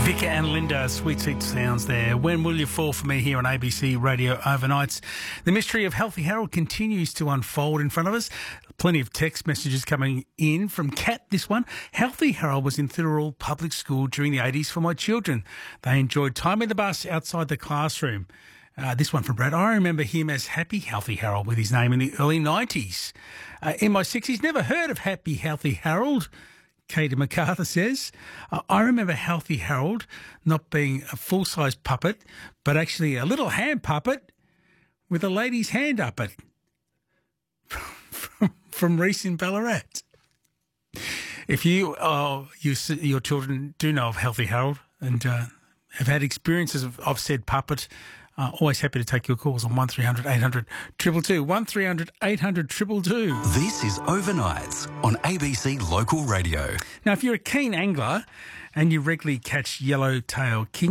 Vika and Linda, Sweet Sweet Sounds there. When will you fall for me here on ABC Radio Overnights? The mystery of Healthy Harold continues to unfold in front of us. Plenty of text messages coming in from Kat, this one. Healthy Harold was in Thirroul Public School during the 80s for my children. They enjoyed time in the bus outside the classroom. This one from Brad. I remember him as Happy Healthy Harold with his name in the early 90s. In my 60s, never heard of Happy Healthy Harold. Katie MacArthur says, I remember Healthy Harold not being a full-size puppet, but actually a little hand puppet with a lady's hand up it. From Reese in Ballarat. If you your children do know of Healthy Harold and have had experiences of said puppet, always happy to take your calls on 1300 800 222, 1300 800 222. This is Overnights on ABC Local Radio. Now, if you're a keen angler and you regularly catch yellowtail king